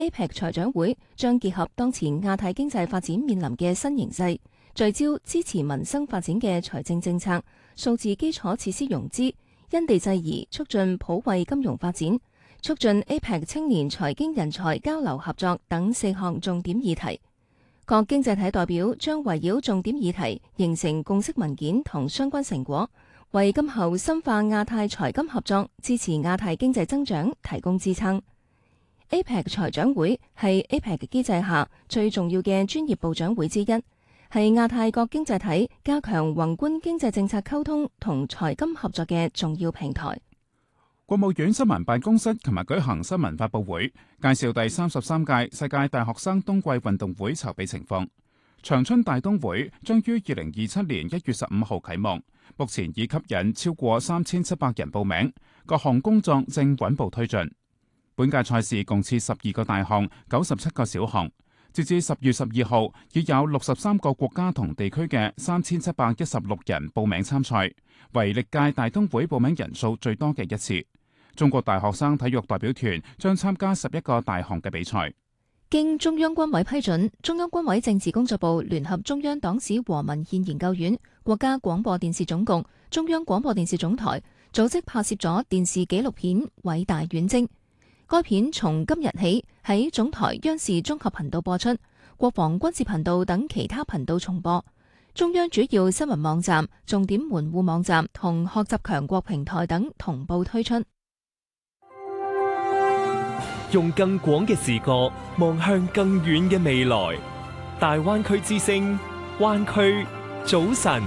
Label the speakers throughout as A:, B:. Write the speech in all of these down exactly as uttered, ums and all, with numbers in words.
A: A P E C 財長會將結合當前亞太經濟發展面臨嘅新形勢，聚焦支持民生發展嘅財政政策、數字基礎設施融資、因地制宜促進普惠金融發展、促進 A P E C 青年財經人才交流合作等四項重點議題。各經濟體代表將圍繞重點議題形成共識文件同相關成果，為今後深化亞太財金合作、支持亞太經濟增長提供支撐。A P E C 財長會係 A P E C 機制下最重要嘅專業部長會之一，係亞太各經濟體加強宏觀經濟政策溝通同財金合作嘅重要平台。
B: 國務院新聞辦公室琴日舉行新聞發佈會，介紹第三十三屆世界大學生冬季運動會籌備情況。長春大冬會將於二零二七年一月十五號啟幕，目前已吸引超過三千七百人報名，各項工作正穩步推進。本屆賽事共設十二個大項、九十七個小項，截至十月十二號，已有六十三個國家同地區嘅三千七百一十六人報名參賽，為歷屆大冬會報名人數最多嘅一次。中國大學生體育代表團將參加十一個大項嘅比賽。
A: 經中央軍委批准，中央軍委政治工作部聯合中央黨史和文獻研究院、國家廣播電視總局、中央廣播電視總台組織拍攝咗電視紀錄片《偉大遠征》。該片從今日起喺總台央視綜合頻道播出，國防軍事頻道等其他頻道重播。中央主要新聞網站、重點門戶網站同學習強國平台等同步推出。
C: 用更廣嘅視角望向更遠嘅未來，大灣區之聲，灣區早晨。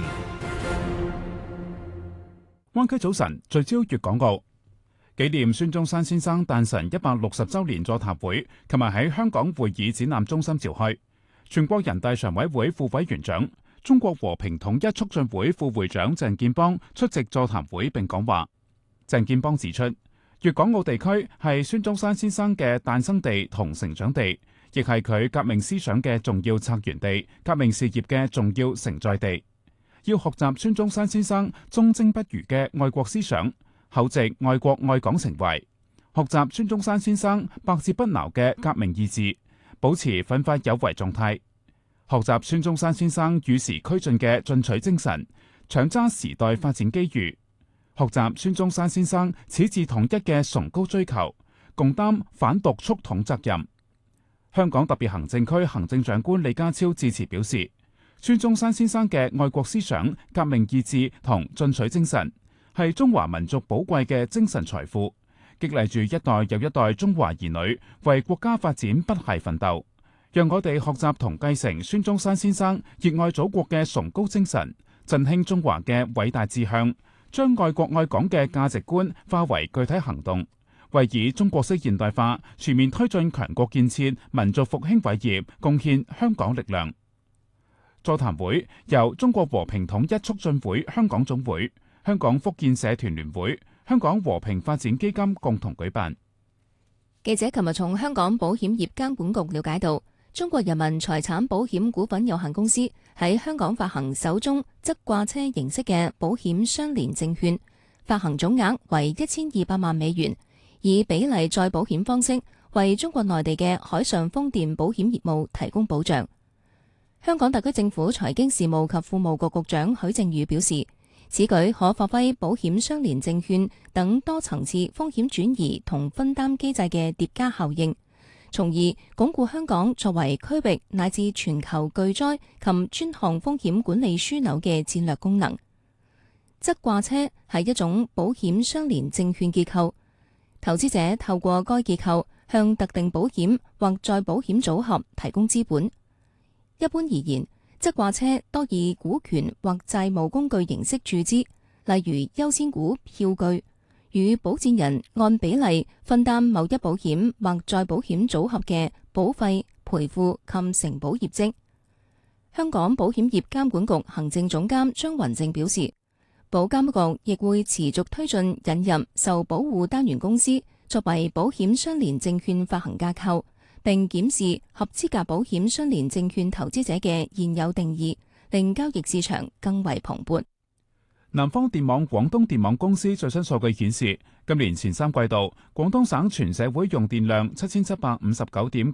B: 灣區早晨聚焦粵港澳，紀念孫中山先生誕辰一百六十周年座談會，琴日喺香港會議展覽中心召開。全國人大常委會副委員長、中國和平統一促進會副會長鄭建邦出席座談會並講話。鄭建邦指出，粵港澳地區係孫中山先生嘅誕生地同成長地，亦係佢革命思想嘅重要策源地、革命事業嘅重要承載地。要學習孫中山先生忠貞不渝嘅愛國思想、厚植愛國愛港情懷，學習孫中山先生百折不撓嘅革命意志，保持奮發有為狀態；學習孫中山先生與時俱進嘅進取精神，搶揸時代發展機遇。學習孫中山先生矢志統一嘅崇高追求，共擔反獨促統責任。香港特別行政區行政長官李家超致辭表示，孫中山先生嘅愛國思想、革命意志同進取精神，係中華民族寶貴嘅精神財富，激勵住一代又一代中華兒女為國家發展不懈奮鬥。讓我哋學習同繼承孫中山先生熱愛祖國嘅崇高精神，振興中華嘅偉大志向，將愛國愛港嘅價值觀化為具體行動，為以中國式現代化全面推進強國建設、民族復興偉業貢獻香港力量。座談會由中國和平統一促進會香港總會、香港福建社團聯會、香港和平發展基金共同舉辦。
A: 記者琴日從香港保險業監管局了解到，中國人民財產保險股份有限公司喺香港發行首宗側掛車形式嘅保險相連證券，發行總額為一千二百萬美元，以比例再保險方式為中國內地嘅海上風電保險業務提供保障。香港特區政府財經事務及庫務局局長許正宇表示，此舉可發揮保險相連證券等多層次風險轉移同分擔機制嘅疊加效應，從而鞏固香港作為區域乃至全球巨災及專項風險管理樞紐嘅戰略功能。側掛車係一種保險相連證券結構，投資者透過該結構向特定保險或再保險組合提供資本。一般而言，側掛車多以股權或債務工具形式注資，例如優先股、票據，與保薦人按比例分擔某一保險或再保險組合嘅保費、賠付及承保業績。香港保險業監管局行政總監張雲正表示，保監局亦會持續推進引入受保護單元公司作為保險相連證券發行架構，並檢視合資格保險相連證券投資者嘅現有定義，令交易市場更為蓬勃。
B: 南方電網廣東電網公司最新數據顯示，今年前三季度，廣東省全社會用電量七千七百五十九點